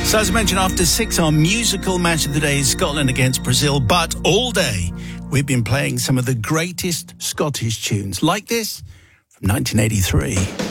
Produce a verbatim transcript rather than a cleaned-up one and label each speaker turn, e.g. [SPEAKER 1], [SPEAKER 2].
[SPEAKER 1] So as I mentioned, after six, our musical match of the day is Scotland against Brazil. But all day, we've been playing some of the greatest Scottish tunes, like this from nineteen eighty-three.